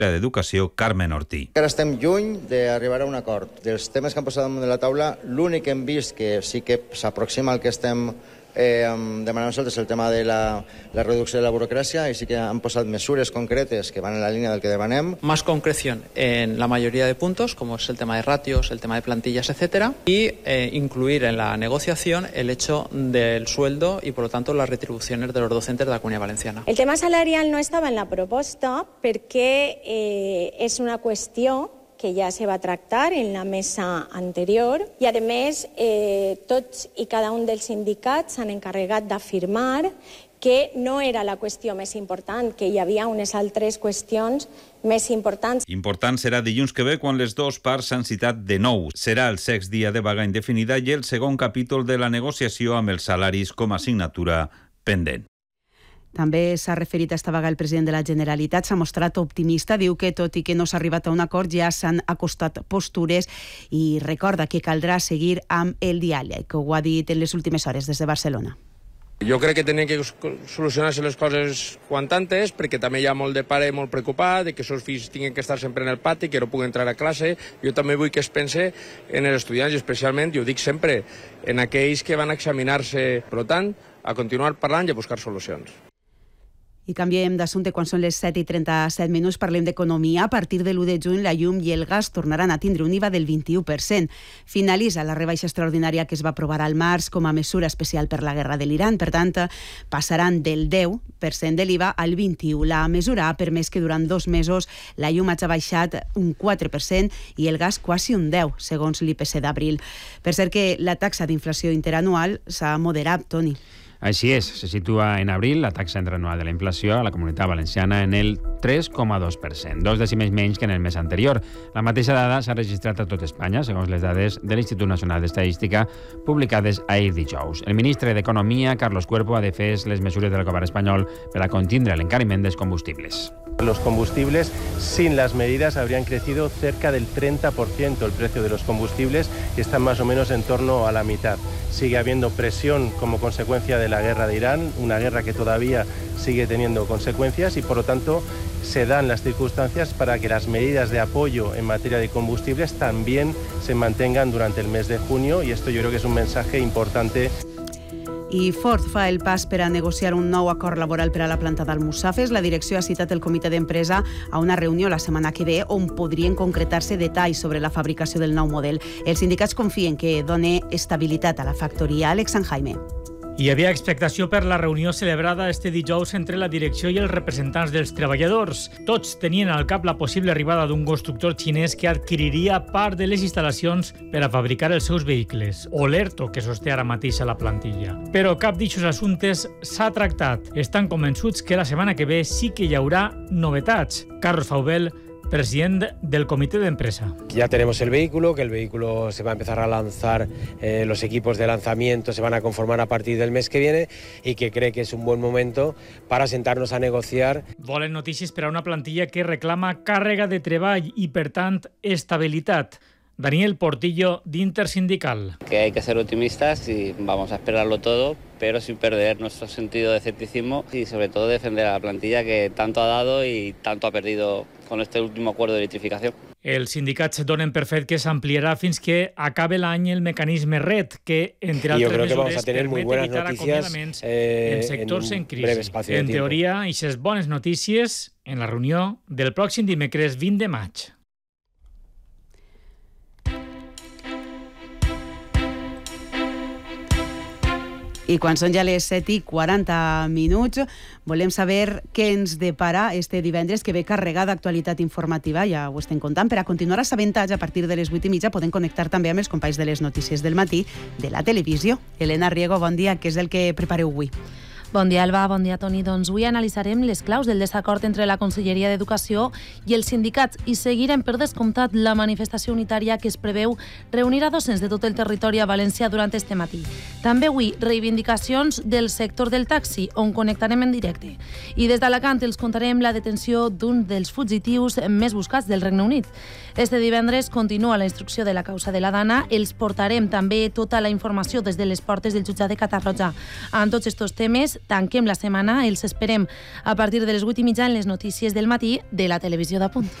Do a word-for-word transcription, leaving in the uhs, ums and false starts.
d'Educació, Carmen Ortí. Ara estem lluny d'arribar a un acord. Dels temes que han posat damunt de la taula, l'únic que hem vist que sí que s'aproxima al que estem Eh, demanant nosaltres el tema de la, la reducció de la burocràcia i sí que han posat mesures concretes que van en la línia del que demanem. Más concreción en la mayoría de puntos, como es el tema de ratios, el tema de plantillas, etcétera, y eh, incluir en la negociación el hecho del sueldo y, por lo tanto, las retribuciones de los docentes de la Comunidad Valenciana. El tema salarial no estava en la proposta perquè eh, és una qüestió que ja se va tractar en la mesa anterior i, a més, eh, tots i cada un dels sindicats s'han encarregat d'afirmar que no era la qüestió més important, que hi havia unes altres qüestions més importants. Important serà dilluns que ve quan les dues parts s'han citat de nou. Serà el sext dia de vaga indefinida i el segon capítol de la negociació amb els salaris com a assignatura pendent. També s'ha referit a esta vaga el president de la Generalitat, s'ha mostrat optimista, diu que tot i que no s'ha arribat a un acord ja s'han acostat postures i recorda que caldrà seguir amb el diàleg, que ho ha dit en les últimes hores des de Barcelona. Jo crec que tenen que solucionar-se les coses quant antes, perquè també hi ha molt de pare molt preocupat, que els seus fills tinguin que estar sempre en el pati, que no puguen entrar a classe. Jo també vull que es pense en els estudiants, i especialment, jo ho dic sempre, en aquells que van a examinar-se. Per tant, a continuar parlant i a buscar solucions. I canviem d'assumpte quan són les set i trenta-set minuts. Parlem d'economia. A partir de l'u de juny, la llum i el gas tornaran a tindre un I V A del vint-i-u per cent. Finalitza la rebaixa extraordinària que es va aprovar al març com a mesura especial per la guerra de l'Iran. Per tant, passaran del deu per cent de l'I V A al vint-i-u per cent. La mesura ha permès que durant dos mesos la llum hagi baixat un quatre per cent i el gas quasi un deu per cent, segons l'I P C d'abril. Per cert que la taxa d'inflació interanual s'ha moderat, Toni. Així és, se situa en abril la taxa interanual de la inflació a la Comunitat Valenciana en el tres coma dos per cent, dos dècimes menys que en el mes anterior. La mateixa dada s'ha registrat a tot Espanya, segons les dades de l'Institut Nacional d'Estadística publicades ahir dijous. El ministre d'Economia, Carlos Cuerpo, ha defès les mesures del govern espanyol per a contindre l'encariment dels combustibles. Los combustibles, sin las medidas, habrían crecido cerca del treinta por ciento el precio de los combustibles y están más o menos en torno a la mitad. Sigue habiendo presión como consecuencia de la guerra de Irán, una guerra que todavía sigue teniendo consecuencias y, por lo tanto, se dan las circunstancias para que las medidas de apoyo en materia de combustibles también se mantengan durante el mes de junio, y esto yo creo que es un mensaje importante. I Ford fa el pas per a negociar un nou acord laboral per a la planta d'Almussafes. La direcció ha citat el comitè d'empresa a una reunió la setmana que ve on podrien concretar-se detalls sobre la fabricació del nou model. Els sindicats confien que doni estabilitat a la factoria. Alex San Jaime. Hi havia expectació per la reunió celebrada este dijous entre la direcció i els representants dels treballadors. Tots tenien al cap la possible arribada d'un constructor xinès que adquiriria part de les instal·lacions per a fabricar els seus vehicles, o l'ERTO que sosté ara mateix a la plantilla. Però cap d'aixòs assumptes s'ha tractat. Estan convençuts que la setmana que ve sí que hi haurà novetats. Carlos Faubel, president del comité de empresa. Ya tenemos el vehículo, que el vehículo se va a empezar a lanzar, eh, los equipos de lanzamiento se van a conformar a partir del mes que viene y que cree que es un buen momento para sentarnos a negociar. Volen notícies per a una plantilla que reclama càrrega de treball i, per tant, estabilitat. Daniel Portillo, d'Intersindical. Que hay que ser optimistas y vamos a esperarlo todo, pero sin perder nuestro sentido de escepticismo y sobre todo defender a la plantilla que tanto ha dado y tanto ha perdido con este último acuerdo de electrificación. Els sindicats donen per fet que s'ampliarà fins que acabe l'any el mecanisme R E D, que, entre altres mesures, permet evitar acomiadaments eh, en sectors en, en crisi. En teoria, aquestes bones notícies en la reunió del pròxim dimecres vint de maig. I quan són ja les set i quaranta minuts, volem saber què ens depara este divendres, que ve carregat d'actualitat informativa, ja ho estem contant. Per a continuar assabentats, a partir de les vuit i mitja podem connectar també amb els companys de les notícies del matí de la televisió. Elena Riego, bon dia, què és el que prepareu avui? Bon dia, Alba. Bon dia, Toni. Doncs avui analitzarem les claus del desacord entre la Conselleria d'Educació i els sindicats i seguirem per descomptat la manifestació unitària que es preveu reunir a docents de tot el territori a València durant este matí. També avui reivindicacions del sector del taxi, on connectarem en directe. I des d'Alacant els contarem la detenció d'un dels fugitius més buscats del Regne Unit. Este divendres continua la instrucció de la causa de la Dana. Els portarem també tota la informació des de les portes del jutjat de Catarroja. En tots estos temes tanquem la setmana. Els esperem a partir de les vuit i mitja en les notícies del matí de la televisió d'Apunt.